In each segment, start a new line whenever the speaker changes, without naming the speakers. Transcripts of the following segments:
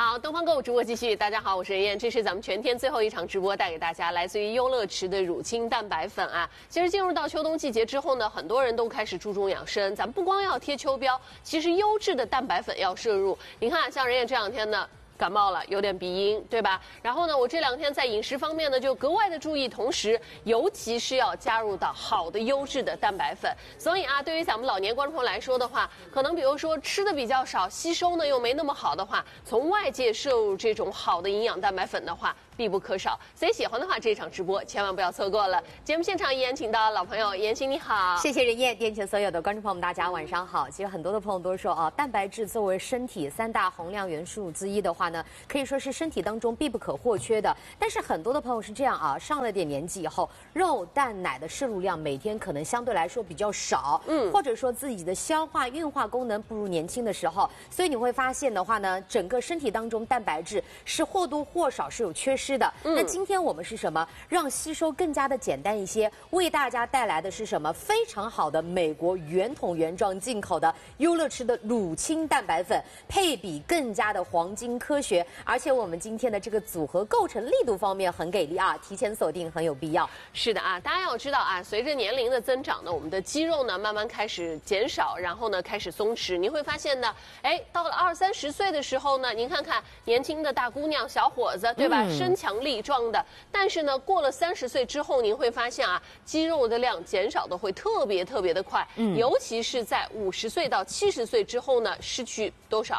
好，东方购物直播继续。大家好，我是任燕，这是咱们全天最后一场直播，带给大家来自于优乐池的乳清蛋白粉啊。其实进入到秋冬季节之后呢，很多人都开始注重养生，咱们不光要贴秋膘，其实优质的蛋白粉要摄入。你看，像任燕这两天呢，感冒了，有点鼻音，对吧？然后呢，我这两天在饮食方面呢就格外的注意，同时尤其是要加入到好的优质的蛋白粉。所以啊，对于咱们老年观众朋友来说的话，可能比如说吃的比较少，吸收呢又没那么好的话，从外界摄入这种好的营养蛋白粉的话，必不可少。所以喜欢的话，这场直播千万不要错过了。节目现场依然请到老朋友妍希，你好。
谢谢任燕，电前所有的观众朋友们，大家晚上好。其实很多的朋友都说啊，蛋白质作为身体3大宏量元素之一的话呢，可以说是身体当中必不可或缺的。但是很多的朋友是这样啊，上了点年纪以后，肉蛋奶的摄入量每天可能相对来说比较少，或者说自己的消化运化功能不如年轻的时候，所以你会发现的话呢，整个身体当中蛋白质是或多或少是有缺失的。那今天我们是什么？让吸收更加的简单一些，为大家带来的是什么？非常好的美国原桶原装进口的优乐池的乳清蛋白粉，配比更加的黄金科学，而且我们今天的这个组合构成力度方面很给力啊，提前锁定很有必要。
是的啊，大家要知道啊，随着年龄的增长呢，我们的肌肉呢慢慢开始减少，然后呢开始松弛。你会发现呢，哎，到了20、30岁的时候呢，您看看年轻的大姑娘、小伙子，对吧？身强力壮的，但是呢，过了30岁之后，您会发现啊，肌肉的量减少的会特别的快，尤其是在50岁到70岁之后呢，失去多少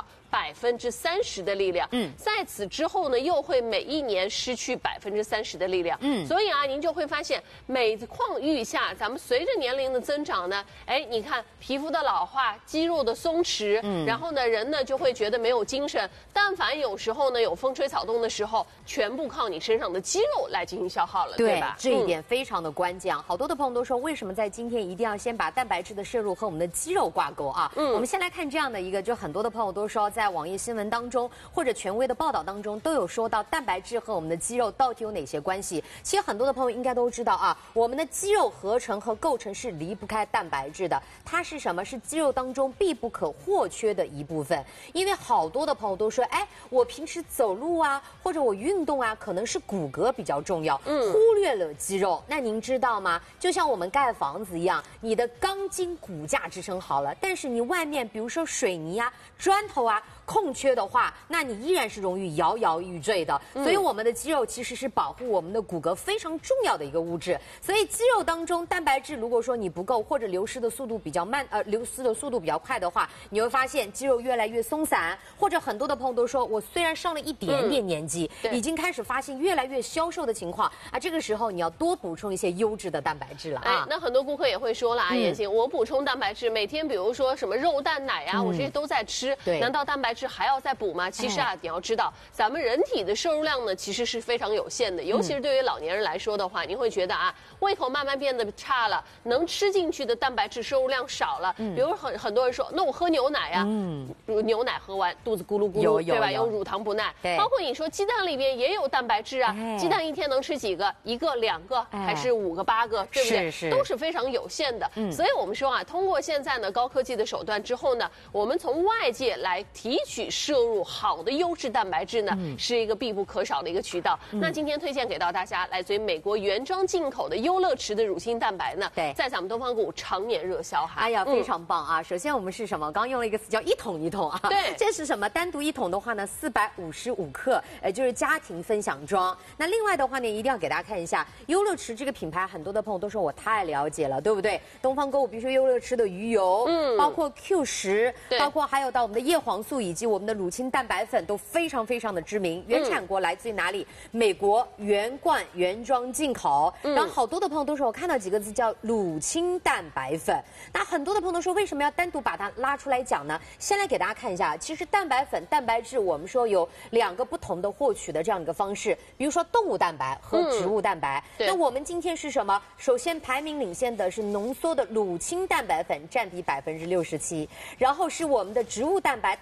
？30%的力量，在此之后呢，又会每一年失去30%的力量，所以啊，您就会发现，每况愈下，咱们随着年龄的增长呢，哎，你看皮肤的老化，肌肉的松弛，然后呢，人呢就会觉得没有精神。但凡有时候呢有风吹草动的时候，全部靠你身上的肌肉来进行消耗了，对吧？
这一点非常的关键啊！好多的朋友都说，为什么在今天一定要先把蛋白质的摄入和我们的肌肉挂钩啊？我们先来看这样的一个，就很多的朋友都说，在网页新闻当中或者权威的报道当中都有说到蛋白质和我们的肌肉到底有哪些关系。其实很多的朋友应该都知道啊，我们的肌肉合成和构成是离不开蛋白质的，它是什么？是肌肉当中必不可或缺的一部分。因为好多的朋友都说，哎，我平时走路啊，或者我运动啊，可能是骨骼比较重要，忽略了肌肉。那您知道吗？就像我们盖房子一样，你的钢筋骨架支撑好了，但是你外面比如说水泥啊、砖头啊空缺的话，那你依然是容易摇摇欲坠的。所以我们的肌肉其实是保护我们的骨骼非常重要的一个物质。所以肌肉当中蛋白质如果说你不够，或者流失的速度比较慢，流失的速度比较快的话，你会发现肌肉越来越松散，或者很多的朋友都说，我虽然上了一点点年纪，已经开始发现越来越消瘦的情况啊，这个时候你要多补充一些优质的蛋白质了啊。
那很多顾客也会说了啊，妍希，我补充蛋白质，每天比如说什么肉蛋奶啊，我这些都在吃，难道蛋白质还要再补吗？其实啊，你要知道，咱们人体的摄入量呢，其实是非常有限的，尤其是对于老年人来说的话，你会觉得啊，胃口慢慢变得差了，能吃进去的蛋白质摄入量少了。比如很多人说，那我喝牛奶啊，牛奶喝完肚子咕噜咕噜，对吧？有乳糖不耐。包括你说鸡蛋里边也有蛋白质啊，鸡蛋一天能吃几个？1个、2个，还是5个、8个，对不对？都是非常有限的。所以我们说啊，通过现在呢高科技的手段之后呢，我们从外界来提取摄入好的优质蛋白质呢，是一个必不可少的一个渠道。那今天推荐给到大家，来自于美国原装进口的优乐池的乳清蛋白呢，在咱们东方股常年热销哈。
哎呀，非常棒啊！首先我们是什么？刚用了一个词叫一桶一桶啊。
对，
这是什么？单独一桶的话呢，455克，就是家庭分享装。那另外的话呢，一定要给大家看一下优乐池这个品牌，很多的朋友都说我太了解了，对不对？东方购物，比如说优乐池的鱼油，包括 Q10，包括还有到我们的叶黄素以及我们的乳清蛋白粉都非常的知名。原产国来自于哪里？美国原罐原装进口。然后好多的朋友都说，我看到几个字叫乳清蛋白粉。那很多的朋友都说，为什么要单独把它拉出来讲呢？先来给大家看一下，其实蛋白粉、蛋白质，我们说有2个不同的获取的这样一个方式，比如说动物蛋白和植物蛋白。那我们今天是什么？首先排名领先的是浓缩的乳清蛋白粉，占比67%，然后是我们的植物蛋白大豆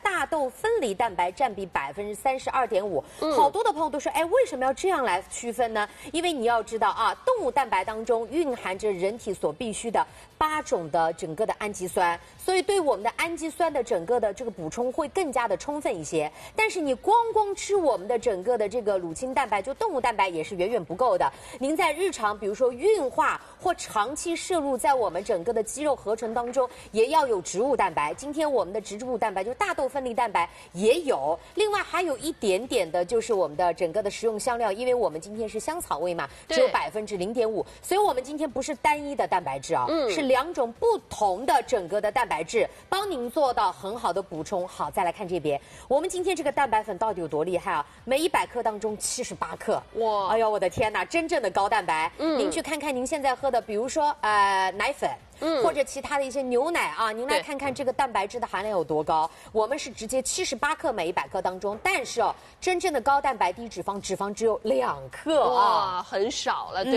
豆分离蛋白占比32.5%。好多的朋友都说，哎，为什么要这样来区分呢？因为你要知道啊，动物蛋白当中蕴含着人体所必需的8种的整个的氨基酸，所以对我们的氨基酸的整个的这个补充会更加的充分一些。但是你光吃我们的整个的这个乳清蛋白，就动物蛋白也是远远不够的。您在日常比如说运化或长期摄入在我们整个的肌肉合成当中，也要有植物蛋白。今天我们的植物蛋白就是大豆分离蛋白也有，另外还有一点点的就是我们的整个的食用香料，因为我们今天是香草味嘛，只有0.5%，所以我们今天不是单一的蛋白质啊，是2种不同的整个的蛋白质，帮您做到很好的补充。好，再来看这边，我们今天这个蛋白粉到底有多厉害啊？每100克当中78克，哇！哎呦，我的天哪，真正的高蛋白。您去看看您现在喝的，比如说奶粉。或者其他的一些牛奶啊，您来看看这个蛋白质的含量有多高。我们是直接78克每100克当中，但是真正的高蛋白低脂肪，脂肪只有2克啊，
哇，很少了。对。